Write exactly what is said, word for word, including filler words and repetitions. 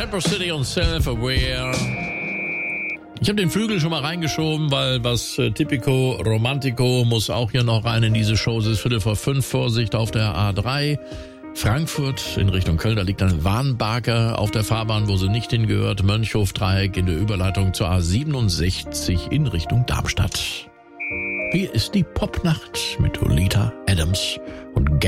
Cypress City und Self-Aware. Ich habe den Flügel schon mal reingeschoben, weil was äh, Typico Romantico muss auch hier noch rein in diese Show. Es ist Viertel vor fünf, Vorsicht auf der A drei. Frankfurt in Richtung Köln, da liegt ein Warnbarker auf der Fahrbahn, wo sie nicht hingehört. Mönchhof-Dreieck in der Überleitung zur A siebenundsechzig in Richtung Darmstadt. Hier ist die Popnacht mit Olita Adams und Gary.